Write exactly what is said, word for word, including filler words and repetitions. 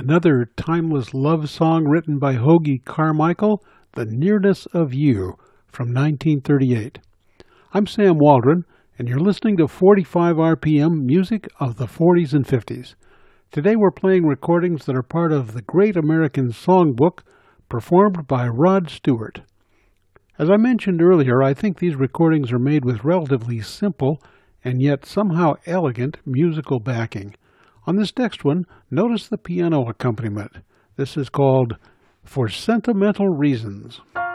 Another timeless love song written by Hoagy Carmichael, The Nearness of You, from nineteen thirty-eight. I'm Sam Waldron, and you're listening to forty-five R P M music of the forties and fifties. Today we're playing recordings that are part of the Great American Songbook, performed by Rod Stewart. As I mentioned earlier, I think these recordings are made with relatively simple and yet somehow elegant musical backing. On this next one, notice the piano accompaniment. This is called For Sentimental Reasons.